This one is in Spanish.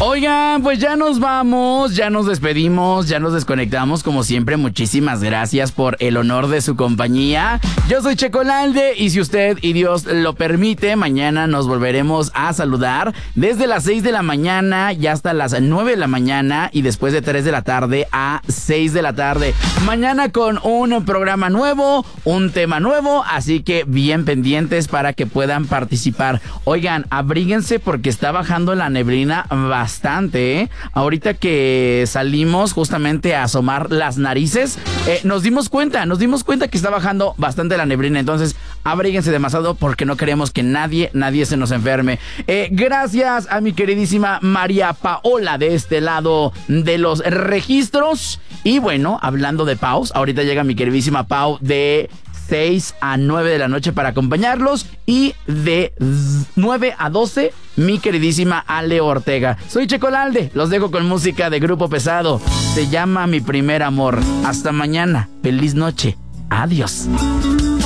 Oigan, pues ya nos vamos, ya nos despedimos, ya nos desconectamos. Como siempre, muchísimas gracias por el honor de su compañía. Yo soy Checo Lalde y si usted y Dios lo permite, mañana nos volveremos a saludar desde las 6 de la mañana y hasta las 9 de la mañana y después de 3 de la tarde a 6 de la tarde. Mañana con un programa nuevo, un tema nuevo, así que bien pendientes para que puedan participar. Oigan, abríguense porque está bajando la neblina bastante, ¿eh? Ahorita que salimos justamente a asomar las narices, nos dimos cuenta que está bajando bastante la neblina. Entonces, abríguense demasiado porque no queremos que nadie se nos enferme. Gracias a mi queridísima María Paola de este lado de los registros. Y bueno, hablando de Paus, ahorita llega mi queridísima Pau de 6 a 9 de la noche para acompañarlos y de 9 a 12 mi queridísima Ale Ortega. Soy Checo Lalde, los dejo con música de Grupo Pesado. Se llama Mi Primer Amor. Hasta mañana, feliz noche, adiós.